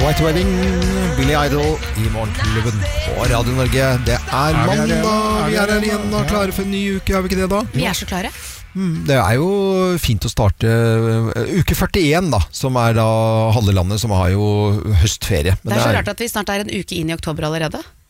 White Wedding, Billy Idol I Morgenklubben på Radio Norge. Det mandag, vi her igjen og klare for en ny uke, er vi ikke det da? Vi så klare. Det jo fint å starte uke 41 da, som da halve landet som har jo høstferie. Men det så rart at vi snart en uke inn I oktober allerede.